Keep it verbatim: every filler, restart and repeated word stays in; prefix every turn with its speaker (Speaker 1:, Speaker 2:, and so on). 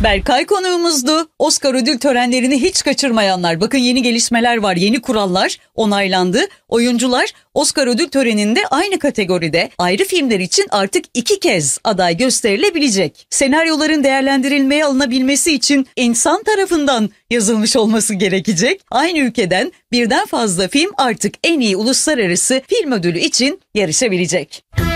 Speaker 1: Berkay konuğumuzdu. Oscar ödül törenlerini hiç kaçırmayanlar. Bakın yeni gelişmeler var, yeni kurallar onaylandı. Oyuncular Oscar ödül töreninde aynı kategoride ayrı filmler için artık iki kez aday gösterilebilecek. Senaryoların değerlendirilmeye alınabilmesi için insan tarafından yazılmış olması gerekecek. Aynı ülkeden birden fazla film artık en iyi uluslararası film ödülü için yarışabilecek.